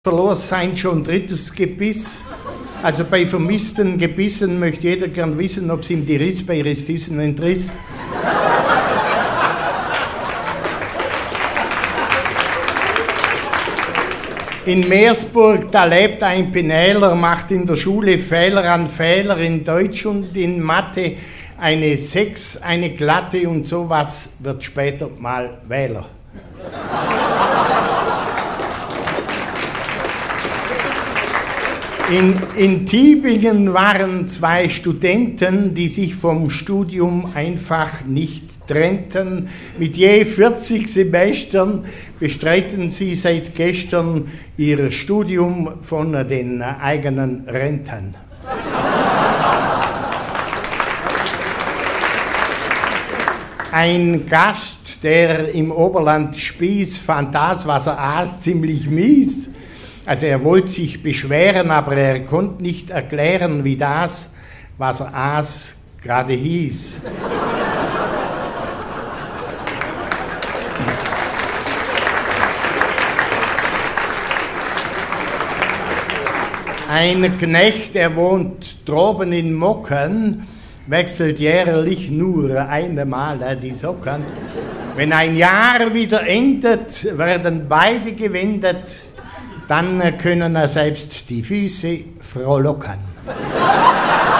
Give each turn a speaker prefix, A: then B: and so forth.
A: Verlor sein schon drittes Gebiss. Also bei vermissten Gebissen möchte jeder gern wissen, ob es ihm die Riss bei Ristissen entriss. In Meersburg, da lebt ein Penäler, macht in der Schule Fehler an Fehler, in Deutsch und in Mathe eine 6, eine glatte und sowas wird später mal Wähler. In Tübingen waren 2 Studenten, die sich vom Studium einfach nicht trennten. Mit je 40 Semestern bestreiten sie seit gestern ihr Studium von den eigenen Renten. Ein Gast, der im Oberland spieß, fand das, was er aß, ziemlich mies. Also er wollte sich beschweren, aber er konnte nicht erklären, wie das, was er aß, gerade hieß. Ein Knecht, der wohnt droben in Mocken, wechselt jährlich nur einmal die Socken. Wenn ein Jahr wieder endet, werden beide gewendet, dann können selbst die Füße frohlocken.